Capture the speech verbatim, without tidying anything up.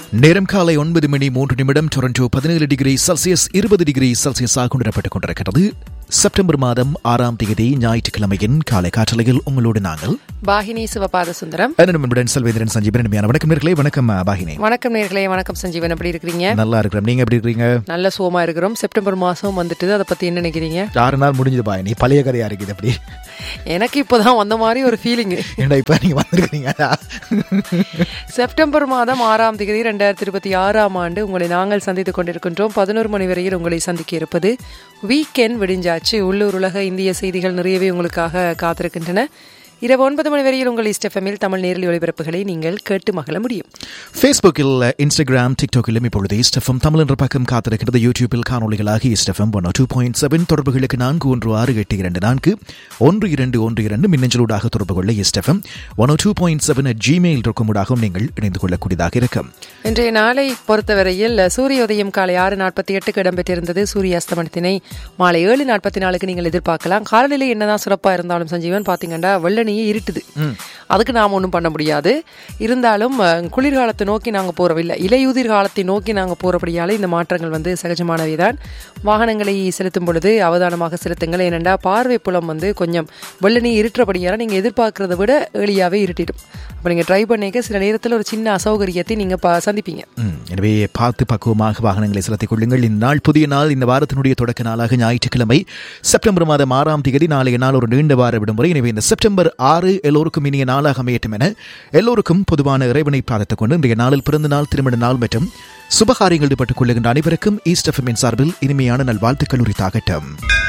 நேரம் காலை ஒன்பது மணி மூன்று நிமிடம். டொரண்டோ பதினேழு டிகிரி செல்சியஸ் இருபது டிகிரி செல்சியஸாக கொண்டிடப்பட்டுக் கொண்டிருக்கிறது. செப்டம்பர் மாதம் ஆறாம் தேதி ஞாயிற்றுக்கிழமையின் காலை காற்றலையில் உங்களோடு நாங்கள் பாகினி சிவபாத சுந்தரம், செல்வேந்திரன், சஞ்சீவன். வணக்கம் நேர்களே. வணக்கம் பாகினி. வணக்கம் நேர்களே. வணக்கம் சஞ்சீவன். எப்படி இருக்கிறீங்க? நல்லா இருக்கிறோம். நீங்க எப்படி இருக்கீங்க? நல்ல சுகமா இருக்கிறோம். செப்டம்பர் மாசம் வந்துட்டு அதை பத்தி என்ன நினைக்கிறீங்க? ஆறு நாள் முடிஞ்சது பாகினி. பழைய கதையா இருக்குது. அப்படி எனக்கு இப்பதான் வந்த மாதிரி ஒரு ஃபீலிங். ஏன்னா இப்ப நீங்க வந்திருக்கீங்க. செப்டம்பர் மாதம் ஆறாம் தேதி இரண்டாயிரத்தி இருபத்தி ஆறாம் ஆண்டு உங்களை நாங்கள் சந்தித்துக் கொண்டிருக்கின்றோம். பதினோரு மணி வரையில் உங்களை சந்திக்க இருப்பது வீக்கெண்ட் விடிஞ்சாச்சு. உள்ளூர் உலக இந்திய செய்திகள் நிறையவே உங்களுக்காக காத்திருக்கின்றன. இரவு ஒன்பது மணி வரையில் உங்கள் ஈஸ்ட் எஃப்எம்மில் தமிழ் நேரலை ஒளிபரப்புகளை நீங்கள் கேட்டு மகிழ முடியும். ஃபேஸ்புக்கில், இன்ஸ்டாகிராம், டிக்டாக்கிலும் இப்பொழுது ஈஸ்ட் எஃப்எம் தமிழ் என்ற பக்கம் காத்திருக்கிறது. யூடியூபில் காணொலிகளாக east FM one two point seven. தொடர்புகளுக்கு நான்கு ஒன்று ஆறு எட்டு இரண்டு நான்கு ஒன்று இரண்டு ஒன்று இரண்டு. மின்னஞ்சலூடாக தொடர்பு கொள்ள east FM one two point seven Gmail இருக்கும்டாகவும் நீங்கள் இணைந்து கொள்ளக்கூடியதாக இருக்கும். இன்றைய நாளை பொறுத்தவரையில் சூரிய உதயம் காலை ஆறு நாற்பத்தி எட்டுக்கு இடம்பெற்றிருந்தது. சூரிய அஸ்தமனத்தினை மாலை ஏழு நாற்பத்தி நாலுக்கு நீங்கள் எதிர்பார்க்கலாம். காலநிலை என்னதான் சிறப்பாக இருந்தாலும் சஞ்சீவன் பார்த்தீங்கன்னா வெள்ளனியே இருட்டுது. அதுக்கு நாம் ஒன்றும் பண்ண முடியாது. இருந்தாலும் குளிர்காலத்தை நோக்கி நாங்கள் போறவில்லை, இலையுதிர் காலத்தை நோக்கி நாங்கள் போறபடியால இந்த மாற்றங்கள் வந்து சகஜமானவைதான். வாகனங்களை செலுத்தும் பொழுது அவதானமாக செலுத்துங்கள். ஏனென்றா பார்வை புலம் வந்து கொஞ்சம் வெள்ளனி இருட்டுறபடியால நீங்கள் எதிர்பார்க்கறத விட ஏழியாவே இருட்டிடும். அப்போ நீங்கள் ட்ரை பண்ணிக்க சில நேரத்தில் ஒரு சின்ன அசௌகரியத்தை நீங்கள் சந்திப்பீங்க. எனவே பார்த்து பக்குவமாக வாகனங்களை செலுத்திக் கொள்ளுங்கள். இந்த நாள் புதிய நாள். இந்த வாரத்தினுடைய தொடக்க நாளாக ஞாயிற்றுக்கிழமை செப்டம்பர் மாதம் ஆறாம் தேதி நாளைய நாள் ஒரு நீண்ட வார விடுமுறை. எனவே இந்த செப்டம்பர் ஆறு எல்லோருக்கும் இனிய நாளாக அமையட்டும் என எல்லோருக்கும் பொதுவான இறைவனை பார்த்துக் கொண்டு இன்றைய நாளில் பிறந்த நாள், திருமண நாள் மற்றும் சுபகாரியங்கள் ஈடுபட்டுக் கொள்ளுகின்ற அனைவருக்கும் ஈஸ்ட் எஃப்எம்மின் சார்பில் இனிமையான நல்வாழ்த்துக்கள் உரித்தாகட்டும்.